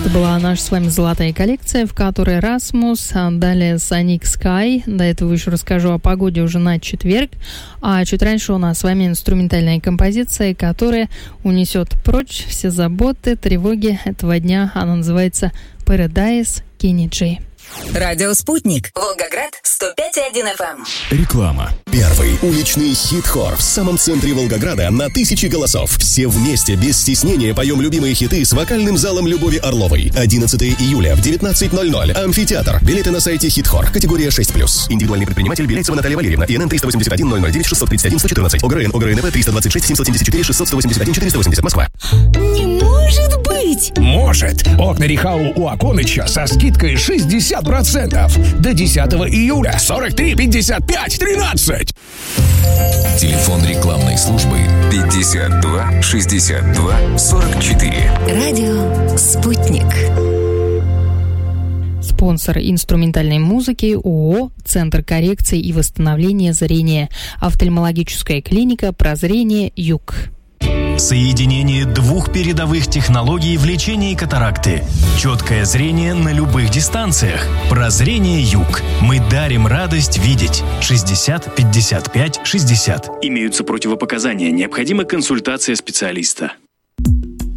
Это была наша с вами золотая коллекция, в которой Расмус, далее Sonic Sky. До этого еще расскажу о погоде уже на четверг. А чуть раньше у нас с вами инструментальная композиция, которая унесет прочь все заботы, тревоги этого дня. Она называется Paradise Kenny G. Радио «Спутник». Волгоград, 105,1 FM. Реклама. Первый уличный хит-хор в самом центре Волгограда на 1000 голосов. Все вместе, без стеснения, поем любимые хиты с вокальным залом Любови Орловой. 11 июля в 19:00. Амфитеатр. Билеты на сайте хит-хор. Категория 6+. Индивидуальный предприниматель Белецова Наталья Валерьевна. ИНН 381 009 631 114. ОГРН ОГРНП 326 774 681 480. Москва. Не может быть! Может! Окна Рихау у Аконыча со скидкой 60%. До 10 июля 43 55 13. Телефон рекламной службы 52 62 44. Радио «Спутник». Спонсор инструментальной музыки ООО «Центр коррекции и восстановления зрения». Офтальмологическая клиника «Прозрение Юг». Соединение двух передовых технологий в лечении катаракты. Четкое зрение на любых дистанциях. Прозрение Юг. Мы дарим радость видеть. 60 55 60. Имеются противопоказания. Необходима консультация специалиста.